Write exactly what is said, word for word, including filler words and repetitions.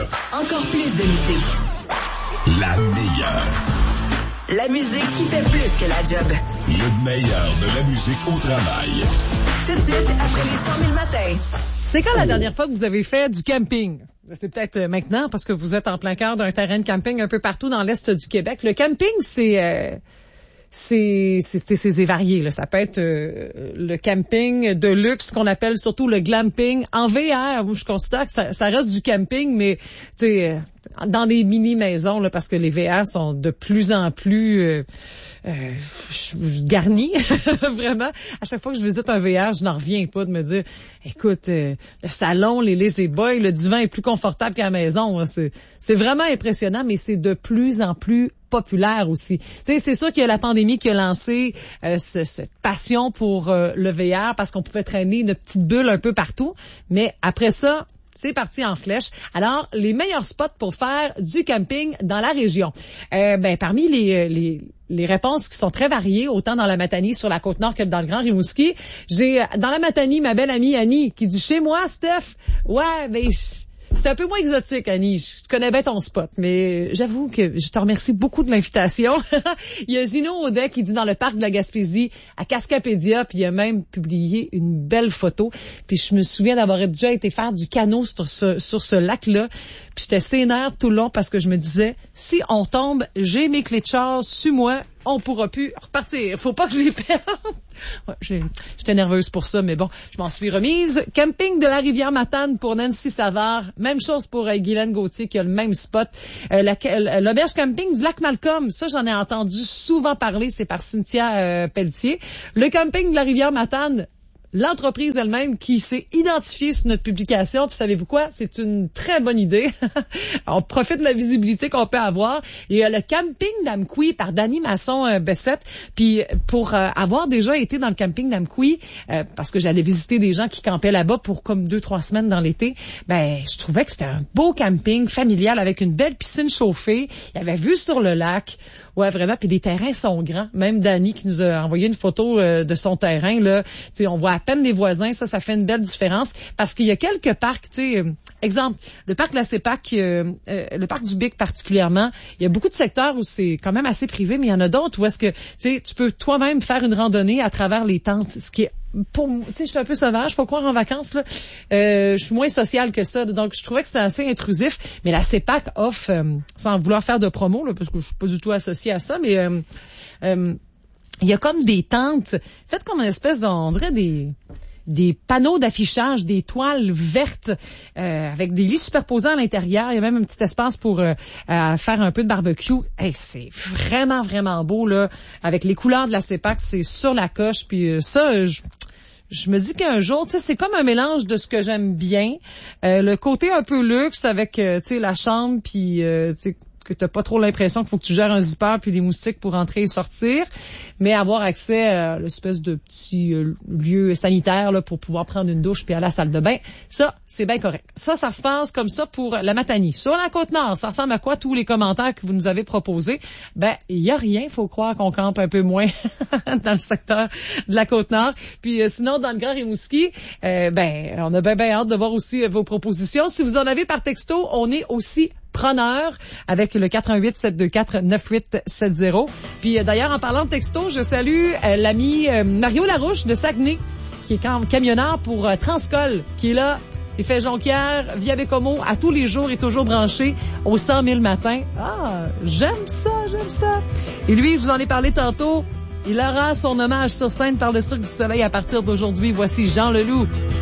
meilleure. Encore plus de musique. La meilleure. La musique qui fait plus que la job. Le meilleur de la musique au travail. Tout de suite, après les cent mille matins. C'est quand la dernière fois que vous avez fait du camping? C'est peut-être maintenant parce que vous êtes en plein cœur d'un terrain de camping un peu partout dans l'Est du Québec. Le camping, c'est... Euh, c'est c'est c'est varié là. Ça peut être euh, le camping de luxe qu'on appelle surtout le glamping en V R, où je considère que ça, ça reste du camping, mais tu sais, dans des mini maisons là, parce que les V R sont de plus en plus euh, euh, garnis. Vraiment, à chaque fois que je visite un V R, je n'en reviens pas de me dire, écoute, euh, le salon, les lazy boys, le divan est plus confortable qu'à la maison. C'est c'est vraiment impressionnant, mais c'est de plus en plus populaire aussi. Tu sais, c'est sûr qu'il y a la pandémie qui a lancé euh, ce, cette passion pour euh, le V R parce qu'on pouvait traîner une petite bulle un peu partout, mais après ça, c'est parti en flèche. Alors, les meilleurs spots pour faire du camping dans la région. Euh, ben, parmi les, les, les réponses qui sont très variées, autant dans la Matanie, sur la Côte-Nord que dans le Grand Rimouski, j'ai dans la Matanie ma belle amie Annie qui dit « Chez moi, Steph, ouais, ben... Je... » C'est un peu moins exotique, Annie. Je connais bien ton spot, mais j'avoue que je te remercie beaucoup de l'invitation. Il y a Gino Audet qui dit dans le parc de la Gaspésie, à Cascapédia, puis il a même publié une belle photo. Puis je me souviens d'avoir déjà été faire du canot sur ce, sur ce lac-là. Puis j'étais sénère tout le long parce que je me disais, si on tombe, j'ai mes clés de char sur moi, on pourra plus repartir. Faut pas que je les perde. Ouais, j'étais nerveuse pour ça, mais bon, je m'en suis remise. Camping de la Rivière-Matane pour Nancy Savard. Même chose pour euh, Guylaine Gauthier qui a le même spot. Euh, la, l'auberge camping du lac Malcolm, ça j'en ai entendu souvent parler, c'est par Cynthia euh, Pelletier. Le camping de la Rivière-Matane, l'entreprise elle-même qui s'est identifiée sur notre publication. Puis savez-vous quoi? C'est une très bonne idée. On profite de la visibilité qu'on peut avoir. Il y a le camping d'Amqui par Dany Masson-Bessette. Puis pour euh, avoir déjà été dans le camping d'Amqui, euh, parce que j'allais visiter des gens qui campaient là-bas pour comme deux, trois semaines dans l'été, ben je trouvais que c'était un beau camping familial avec une belle piscine chauffée. Il y avait vue sur le lac. Ouais, vraiment. Puis les terrains sont grands. Même Dany qui nous a envoyé une photo euh, de son terrain, là, tu sais, on voit à peine les voisins. Ça, ça fait une belle différence. Parce qu'il y a quelques parcs, tu sais, euh, exemple, le parc de la CEPAC, euh, euh, le parc du Bic particulièrement, il y a beaucoup de secteurs où c'est quand même assez privé, mais il y en a d'autres où est-ce que, tu sais, tu peux toi-même faire une randonnée à travers les tentes, ce qui est pour tu sais, je suis un peu sauvage, faut croire en vacances là. Euh, je suis moins sociale que ça, donc je trouvais que c'était assez intrusif. Mais la CEPAC offre, euh, sans vouloir faire de promo là, parce que je suis pas du tout associée à ça, mais euh, euh, il y a comme des tentes, faites comme une espèce de, on dirait des des panneaux d'affichage, des toiles vertes euh, avec des lits superposés à l'intérieur. Il y a même un petit espace pour euh, euh, faire un peu de barbecue. Hey, c'est vraiment, vraiment beau, là. Avec les couleurs de la CEPAC, c'est sur la coche. Puis euh, ça, je... Je me dis qu'un jour, tu sais, c'est comme un mélange de ce que j'aime bien, euh, le côté un peu luxe avec, euh, tu sais, la chambre, puis, euh, tu sais, que t'as pas trop l'impression qu'il faut que tu gères un zipper puis des moustiques pour entrer et sortir, mais avoir accès à l'espèce de petit euh, lieu sanitaire là pour pouvoir prendre une douche puis aller à la salle de bain. Ça, c'est bien correct. Ça, ça se passe comme ça pour la Matanie. Sur la Côte-Nord, ça ressemble à quoi tous les commentaires que vous nous avez proposés? Ben, il y a rien. Faut croire qu'on campe un peu moins dans le secteur de la Côte-Nord. Puis euh, sinon, dans le Grand Rimouski, euh, ben, on a bien, bien hâte de voir aussi euh, vos propositions. Si vous en avez par texto, on est aussi preneur avec le quatre un huit sept deux quatre neuf huit sept zéro. Puis euh, d'ailleurs, en parlant de texto, je salue euh, l'ami euh, Mario Larouche de Saguenay, qui est cam- camionneur pour euh, Transcol, qui est là. Il fait Jonquière, via Bécomo, à tous les jours, il est toujours branché au cent mille matin. Ah, j'aime ça, j'aime ça. Et lui, je vous en ai parlé tantôt, il aura son hommage sur scène par le Cirque du Soleil à partir d'aujourd'hui. Voici Jean Leloup.